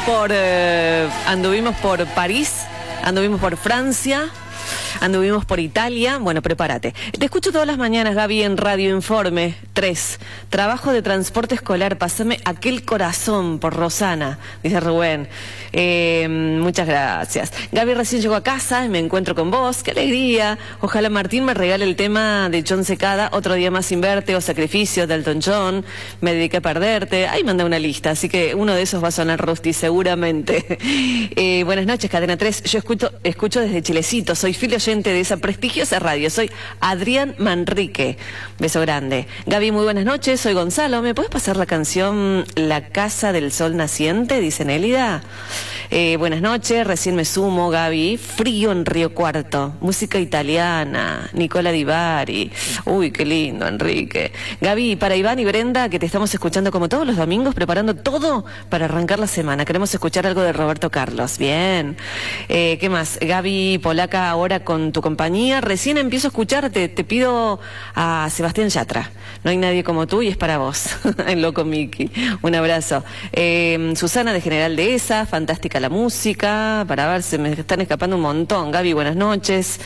anduvimos por París, anduvimos por Francia, anduvimos por Italia. Bueno, prepárate. Te escucho todas las mañanas, Gaby, en Radio Informe 3. Trabajo de transporte escolar, pásame aquel corazón por Rosana, dice Rubén. Muchas gracias. Gaby recién llegó a casa y me encuentro con vos. ¡Qué alegría! Ojalá Martín me regale el tema de John Secada, Otro día más sin verte o Sacrificio de Elton John. Me dediqué a perderte. Ahí manda una lista, así que uno de esos va a sonar Rusty seguramente. Buenas noches, Cadena 3. Yo escucho desde Chilecito. Soy fiel oyente de esa prestigiosa radio. Soy Adrián Manrique. Beso grande. Gaby, muy buenas noches. Soy Gonzalo. ¿Me puedes pasar la canción La Casa del Sol Naciente? Dice Nélida. Buenas noches. Recién me sumo, Gaby. Frío en Río Cuarto. Música italiana. Nicola Di Bari. Uy, qué lindo, Enrique. Gaby, para Iván y Brenda, que te estamos escuchando como todos los domingos, preparando todo para arrancar la semana. Queremos escuchar algo de Roberto Carlos. Bien. ¿Qué más? Gaby Polaca, ahora con tu compañía. Recién empiezo a escucharte. Te pido a Sebastián Yatra. No hay nadie como tú y es para vos. El loco Miki. Un abrazo. Susana de General Dehesa. Fantástica la música. Para ver, se me están escapando un montón. Gaby, buenas noches.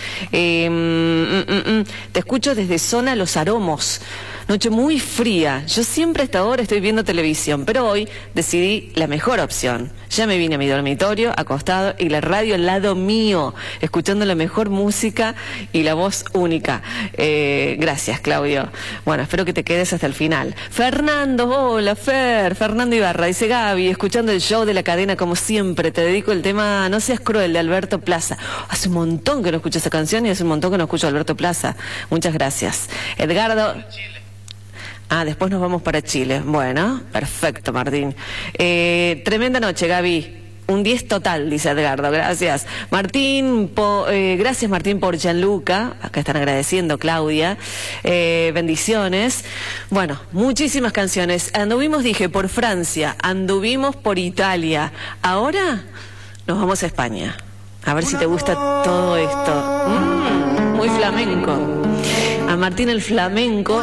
Te escucho desde zona Los Aromos. Noche muy fría. Yo siempre a esta hora estoy viendo televisión, pero hoy decidí la mejor opción. Ya me vine a mi dormitorio, acostado, y la radio al lado mío, escuchando la mejor música y la voz única. Gracias, Claudio. Bueno, espero que te quedes hasta el final. Fernando, hola, Fernando Ibarra, dice Gaby, escuchando el show de la cadena como siempre. Te dedico el tema No seas cruel, de Alberto Plaza. Hace un montón que no escucho esa canción y hace un montón que no escucho a Alberto Plaza. Muchas gracias. Edgardo... después nos vamos para Chile. Bueno, perfecto, Martín. Tremenda noche, Gaby. Un 10 total, dice Edgardo. Gracias. Martín, gracias, Martín, por Gianluca. Acá están agradeciendo, Claudia. Bendiciones. Bueno, muchísimas canciones. Anduvimos, dije, por Francia. Anduvimos por Italia. Ahora nos vamos a España. A ver si te gusta todo esto. Muy flamenco. A Martín el flamenco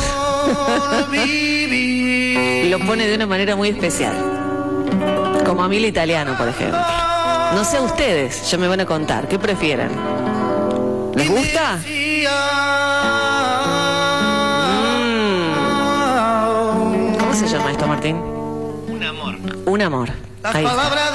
lo pone de una manera muy especial, como a mí el italiano, por ejemplo. No sé ustedes, ya me van a contar, ¿qué prefieren? ¿Les gusta? ¿Cómo se llama esto, Martín? Un amor. Un amor. Ahí está.